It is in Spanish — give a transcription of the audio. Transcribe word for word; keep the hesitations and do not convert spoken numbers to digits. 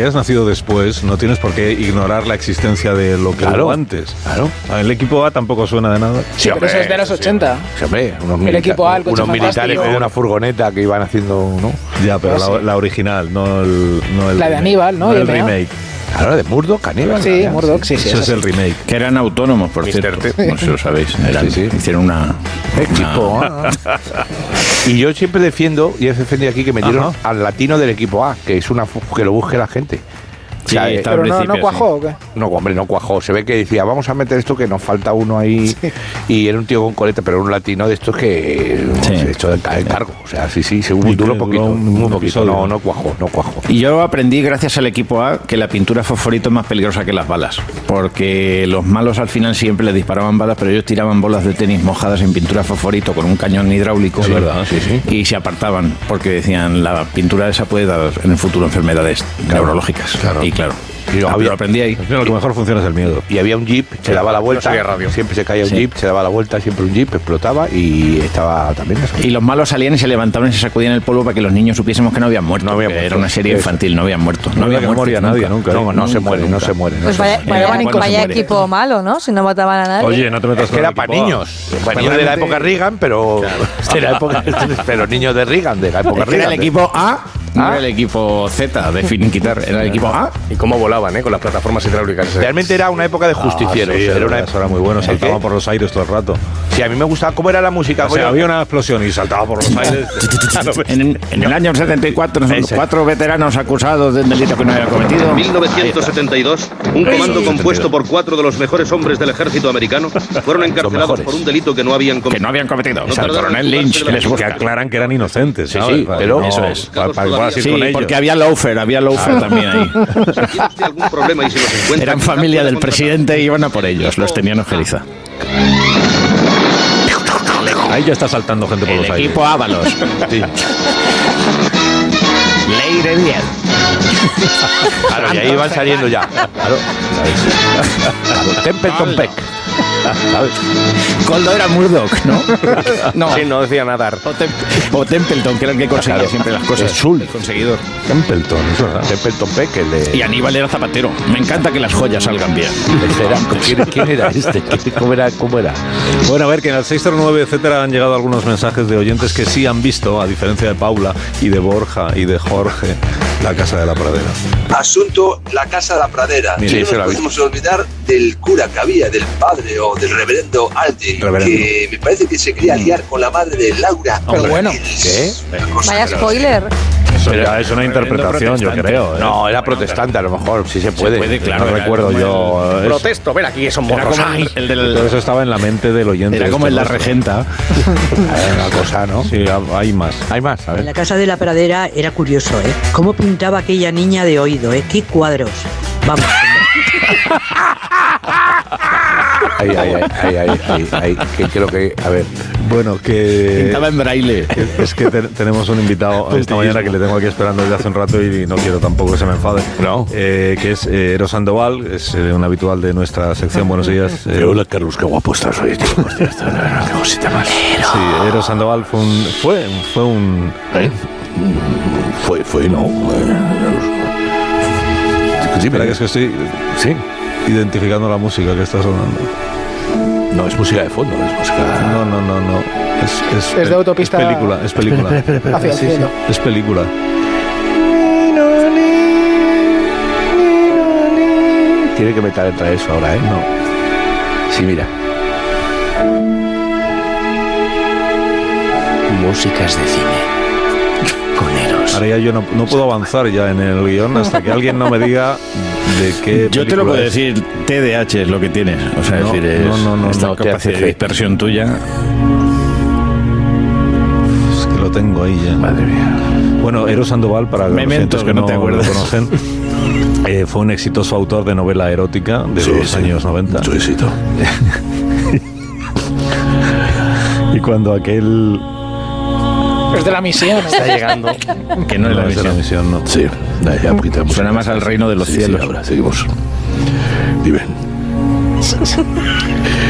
hayas nacido después, no tienes por qué ignorar la existencia de lo que claro, hubo antes. Claro. El equipo A tampoco suena de nada. Sí, pero eso es de los ochenta. Sí, hombre, unos, el milita- equipo A, el coche unos militares fantástico. con una furgoneta que iban haciendo, ¿no? Ya, pero Pues la, sí. la original, no el, no el La de remake, Aníbal, ¿no? No Y el el Neo. remake. Claro, de Murdoch, Caníbal. Sí, Murdoch, sí, sí. Ese eso es sí. el remake. Que eran autónomos, por mister cierto. T. No sé si lo sabéis. Eran, Sí, sí. Hicieron una... Equipo A. Y yo siempre defiendo, y he defendido aquí, que metieron Ajá. al latino del equipo A, que es una fu- que lo busque la gente. Sí, O sea, eh, está al Pero no, principio, no cuajó, ¿o qué? No, hombre, no cuajó. Se ve que decía, vamos a meter esto que nos falta uno ahí. Y era un tío con coleta, pero era un latino de estos que Sí. se echó del ca- del cargo. O sea, sí, sí, se Y hubo que duró duró poquito. un- Muy un poquito. episodio. No, no cuajó, no cuajó. Y yo aprendí, gracias al equipo A, que la pintura fosforito es más peligrosa que las balas. Porque los malos al final siempre les disparaban balas, pero ellos tiraban bolas de tenis mojadas en pintura fosforito con un cañón hidráulico. Es verdad, sí, sí. Y se apartaban, porque decían, la pintura esa puede dar en el futuro enfermedades neurológicas. claro. Y claro, Y yo había- lo aprendí ahí. Al final lo que mejor funciona es el miedo. Y había un jeep, se daba la vuelta. sería radio. Siempre se caía un Sí. jeep, se daba la vuelta, siempre un jeep, explotaba y estaba también eso. Y los malos salían y se levantaban y se sacudían el polvo para que los niños supiésemos que no habían muerto. No habían que muerto. Era una serie Eso. infantil, no habían muerto. No, No había había que moría nadie nunca. No, no se muere, no nunca. se muere. no Pues se vaya, muere. vaya, Bueno, vaya se muere. equipo malo, ¿no? Si no mataban a nadie. Oye, no te metas Es que con era el para equipo A. niños. Para niños de la época Reagan, pero. de la época, pero niños de Reagan, de la época Es que era Reagan. el equipo A, no ¿Ah? era el equipo Z de finiquitar, era el equipo A. Y cómo volaban, ¿eh? Con las plataformas hidráulicas. Realmente era una época de justicieros. Ah, sí, era era, una eso era muy bueno, ¿El saltaba qué? por los aires todo el rato. Sí, a mí me gustaba cómo era la música. O sea, coño. había una explosión y saltaba por los aires. En, en el año setenta y cuatro, son Ese. cuatro veteranos acusados de un delito que no había cometido. mil novecientos setenta y dos, un comando compuesto por cuatro de los mejores hombres del ejército americano fueron encarcelados mejores. por un delito que no habían Que cometido. no habían cometido. No O sea, el tardaron en coronel Lynch fugarse que de les la Que busca. aclaran que eran inocentes, Sí, ¿sabes? sí, Para- pero- no, Eso es. Para, para que puedas ir Sí, con ellos. porque había loafer, había loafer también ahí. Si tiene usted algún problema y si los encuentra, Eran quizá familia pueda del contratar. presidente y iban a por ellos, los tenían en Jeriza. Ahí ya está saltando gente por El los aires. equipo Ábalos. Sí. Leire diez. Claro, y ahí van saliendo ya. Claro, ¿sabes? Claro, Templeton Peck. ¿Sabes? Coldo era Murdoch, ¿no? No. Sí, no decía nadar. O, Tem- o Templeton, que era el que conseguía Claro. siempre las cosas. Es Sul. El conseguidor. Templeton, eso era. Templeton Peck, el de. Y Aníbal era zapatero. Me encanta que las joyas salgan bien. Este era- ¿quién, quién era este? ¿Cómo era? ¿Cómo era? Bueno, a ver, que en el seis cero nueve, etcétera, han llegado algunos mensajes de oyentes que sí han visto, a diferencia de Paula y de Borja y de Jorge, La Casa de la Pradera. Asunto La Casa de la Pradera. Sí, y se no la nos vi. podemos olvidar del cura que había, del padre o del reverendo Aldi, Reverendo. que me parece que se quería liar con la madre de Laura. Pero bueno. ¿Qué? Vaya spoiler. Eso Pero- ya es una interpretación, yo protestante. creo. ¿eh? No, era protestante a lo mejor, sí se puede. puede, claro. no era recuerdo como yo. es- Protesto, ven aquí, son Era morros. como el, el del- todo eso estaba en la mente del oyente. era este como en La nuestro. Regenta. Era una cosa, ¿no? Sí, hay más. Hay más, a En ver. la casa de la pradera era curioso, ¿eh? Cómo pintaba aquella niña de oído, ¿eh? Qué cuadros. Vamos. Ahí, ahí, ahí, ahí, ahí, ahí, ahí, que creo que, a ver. Bueno, que... Pintaba en braille. Es que te- tenemos un invitado esta mañana que le tengo aquí esperando desde hace un rato y no quiero tampoco que se me enfade. No. Eh, que es eh, Eros Sandoval, es eh, un habitual de nuestra sección. Buenos días. eh, Hola, Carlos, qué guapo estás hoy, tío. Hostia, está una cosita más. Sí, Eros Sandoval fue un... Fue, fue un... ¿Eh? Fue, fue, no. Sí, Espera, que es que estoy sí. identificando la música que está sonando. No, es música de fondo, es música. No, no, no, no. Es, es, Es de autopista- Es película, es película. Espera, espera, espera, Hacia el sí, sí. cielo. Es película. Tiene que meter entrar eso ahora, ¿eh? No. Sí, mira. Músicas de cine. Con Eros. Ahora ya yo no, no puedo avanzar ya en el guión hasta que alguien no me diga de qué Yo te lo película puedo es. decir, T D A H es lo que tienes. O sea, No, es decir, es no, no, no, esta no, capacidad T H C. de dispersión tuya. Es que lo tengo ahí ya. Madre mía. Bueno, Eros Sandoval, para los Memento, oyentes que que no no te lo acuerdas. conocen, eh, fue un exitoso autor de novela erótica de Sí, los sí. años noventa. Suicito. Y cuando aquel... Es de la misión. ¿no? Está llegando. Que no, es la es de misión. misión, no. Sí, da ya un poquito de música. Suena más al reino de los Sí, cielos. Sí, ahora seguimos. Dime.